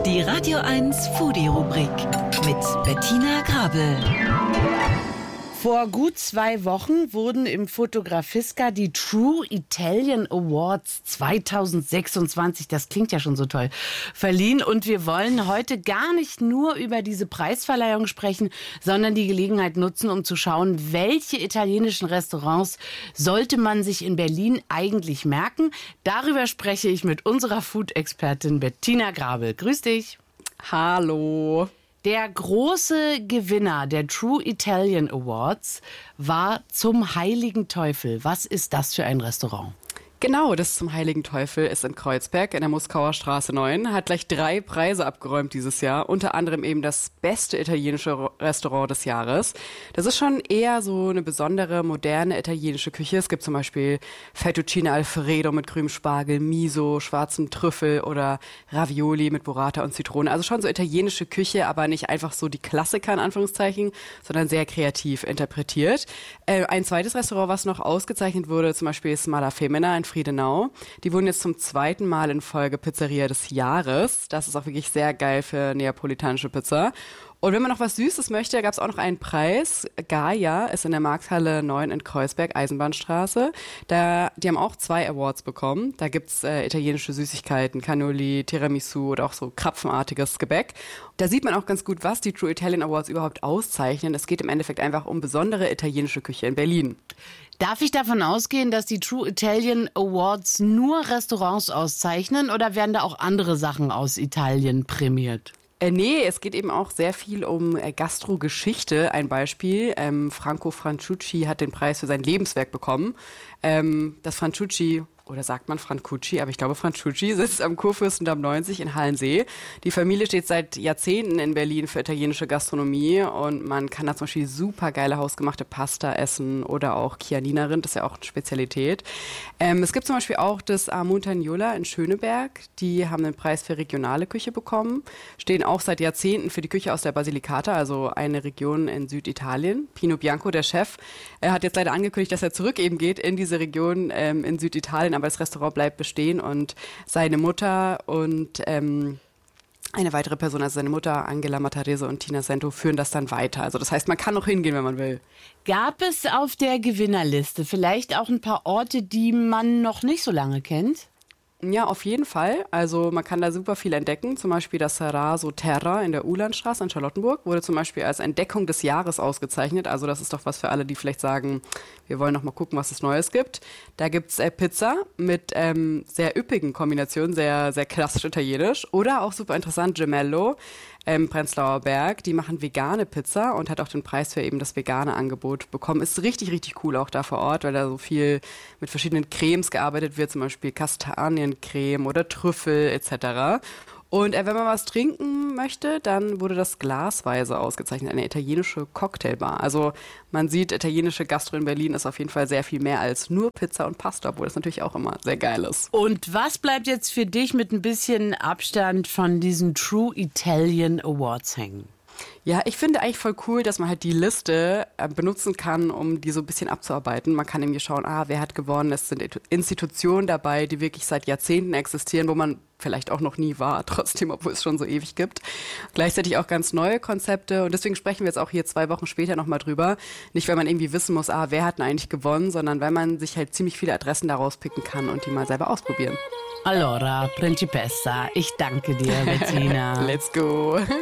Die Radio 1 Foodie-Rubrik mit Bettina Grabel. Vor gut 2 Wochen wurden im Fotografiska die True Italian Awards 2026, das klingt ja schon so toll, verliehen. Und wir wollen heute gar nicht nur über diese Preisverleihung sprechen, sondern die Gelegenheit nutzen, um zu schauen, welche italienischen Restaurants sollte man sich in Berlin eigentlich merken. Darüber spreche ich mit unserer Food-Expertin Bettina Grabel. Grüß dich. Hallo. Der große Gewinner der True Italian Awards war Zum Heiligen Teufel. Was ist das für ein Restaurant? Genau, das Zum Heiligen Teufel ist in Kreuzberg in der Moskauer Straße 9, hat gleich 3 Preise abgeräumt dieses Jahr, unter anderem eben das beste italienische Restaurant des Jahres. Das ist schon eher so eine besondere, moderne italienische Küche. Es gibt zum Beispiel Fettuccine Alfredo mit grünem Spargel, Miso, schwarzem Trüffel oder Ravioli mit Burrata und Zitrone. Also schon so italienische Küche, aber nicht einfach so die Klassiker in Anführungszeichen, sondern sehr kreativ interpretiert. Ein zweites Restaurant, was noch ausgezeichnet wurde, zum Beispiel ist Mala Femina in Friedenau. Die wurden jetzt zum 2. Mal in Folge Pizzeria des Jahres. Das ist auch wirklich sehr geil für neapolitanische Pizza. Und wenn man noch was Süßes möchte, gab es auch noch einen Preis. Gaia ist in der Markthalle 9 in Kreuzberg, Eisenbahnstraße. Die haben auch 2 Awards bekommen. Da gibt's italienische Süßigkeiten, Cannoli, Tiramisu oder auch so krapfenartiges Gebäck. Da sieht man auch ganz gut, was die True Italian Awards überhaupt auszeichnen. Es geht im Endeffekt einfach um besondere italienische Küche in Berlin. Darf ich davon ausgehen, dass die True Italian Awards nur Restaurants auszeichnen oder werden da auch andere Sachen aus Italien prämiert? Nee, es geht eben auch sehr viel um Gastrogeschichte. Ein Beispiel, Franco Franciucci hat den Preis für sein Lebenswerk bekommen. Das Franciucci, oder sagt man Francucci, aber ich glaube Franciucci, sitzt am Kurfürstendamm 90 in Hallensee. Die Familie steht seit Jahrzehnten in Berlin für italienische Gastronomie und man kann da zum Beispiel super geile hausgemachte Pasta essen oder auch Chianina-Rind, das ist ja auch eine Spezialität. Es gibt zum Beispiel auch das Montagnola in Schöneberg, die haben den Preis für regionale Küche bekommen, stehen auch seit Jahrzehnten für die Küche aus der Basilicata, also eine Region in Süditalien. Pino Bianco, der Chef, hat jetzt leider angekündigt, dass er zurück eben geht in diese Region in Süditalien, aber das Restaurant bleibt bestehen und seine Mutter und eine weitere Person, also seine Mutter, Angela Matarese und Tina Sento, führen das dann weiter. Also das heißt, man kann noch hingehen, wenn man will. Gab es auf der Gewinnerliste vielleicht auch ein paar Orte, die man noch nicht so lange kennt? Ja, auf jeden Fall. Also man kann da super viel entdecken. Zum Beispiel das Raso Terra in der Ulandstraße in Charlottenburg wurde zum Beispiel als Entdeckung des Jahres ausgezeichnet. Also das ist doch was für alle, die vielleicht sagen, wir wollen noch mal gucken, was es Neues gibt. Da gibt's Pizza mit sehr üppigen Kombinationen, sehr, sehr klassisch italienisch. Oder auch super interessant, Gemello. Prenzlauer Berg, die machen vegane Pizza und hat auch den Preis für eben das vegane Angebot bekommen. Ist richtig, richtig cool auch da vor Ort, weil da so viel mit verschiedenen Cremes gearbeitet wird, zum Beispiel Kastaniencreme oder Trüffel etc. Und wenn man was trinken möchte, dann wurde das Glasweise ausgezeichnet, eine italienische Cocktailbar. Also man sieht, italienische Gastro in Berlin ist auf jeden Fall sehr viel mehr als nur Pizza und Pasta, obwohl das natürlich auch immer sehr geil ist. Und was bleibt jetzt für dich mit ein bisschen Abstand von diesen True Italian Awards hängen? Ja, ich finde eigentlich voll cool, dass man halt die Liste benutzen kann, um die so ein bisschen abzuarbeiten. Man kann irgendwie schauen, wer hat gewonnen. Es sind Institutionen dabei, die wirklich seit Jahrzehnten existieren, wo man vielleicht auch noch nie war, trotzdem, obwohl es schon so ewig gibt. Gleichzeitig auch ganz neue Konzepte und deswegen sprechen wir jetzt auch hier 2 Wochen später nochmal drüber. Nicht, weil man irgendwie wissen muss, wer hat denn eigentlich gewonnen, sondern weil man sich halt ziemlich viele Adressen daraus picken kann und die mal selber ausprobieren. Allora, Principessa, ich danke dir, Bettina. Let's go.